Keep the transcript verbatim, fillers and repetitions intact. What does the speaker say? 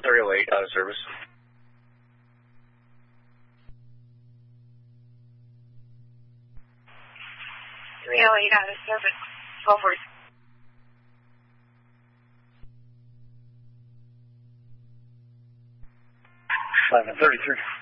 three oh eight, out of service. three oh eight, out of service. Go for it. eleven thirty-three.